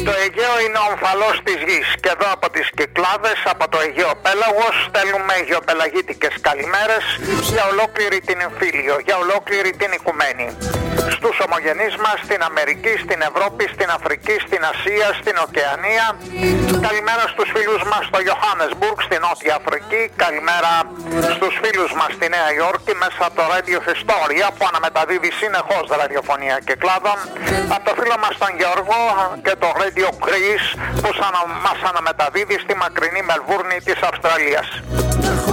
Το Αιγαίο είναι ο ομφαλός της γης και εδώ από τις Κυκλάδες, από το Αιγαίο Πέλαγος, στέλνουμε γεωπελαγίτικες καλημέρες για ολόκληρη την εμφύλιο, για ολόκληρη την οικουμένη. Στους ομογενείς μας, στην Αμερική, στην Ευρώπη, στην Αφρική, στην Ασία, στην Οκεανία. Καλημέρα στους φίλους μας στο Johannesburg, στη Νότια Αφρική. Καλημέρα στους φίλους μας στη Νέα Υόρκη μέσα από το Radio Historia που αναμεταδίδει συνεχώς ραδιοφωνία Κυκλάδων. Από το φίλο μας τον Γιώργο και το Radio Greece που μας αναμεταδίδει στη μακρινή Μελβούρνη της Αυστραλίας.